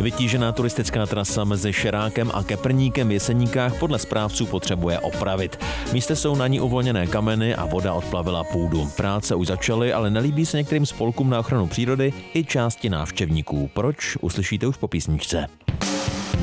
Vytížená turistická trasa mezi Šerákem a Keprníkem v Jeseníkách podle správců potřebuje opravit. Místy jsou na ní uvolněné kameny a voda odplavila půdu. Práce už začaly, ale nelíbí se některým spolkům na ochranu přírody i části návštěvníků. Proč? Uslyšíte už po písničce.